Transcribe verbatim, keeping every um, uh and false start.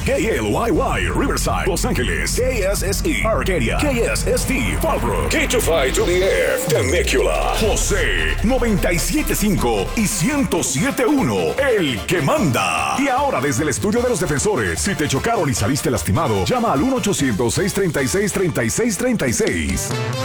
K L Y Y, Riverside, Los Ángeles, K S S E, Arcadia, K S S T, Fallbrook, K two five to the F, Temecula, José, noventa y siete punto cinco y ciento siete punto uno, el que manda. Y ahora desde el estudio de los defensores, si te chocaron y saliste lastimado, llama al uno ochocientos, seiscientos treinta y seis, treinta y seis treinta y seis.